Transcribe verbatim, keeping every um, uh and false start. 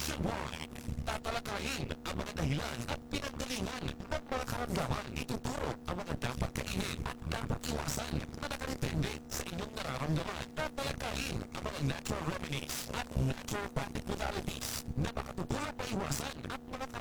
Nationwide. Tatalakayin ang mga dahilan at pinanggalingan ng mga karamdaman. Ituturo ang mga dapat kainin at dapat iwasan na nakadepende sa inyong nararamdaman. Tatalakayin ang mga natural remedies at naturopathic modalities na makatutulong maiwasan at mga karamdaman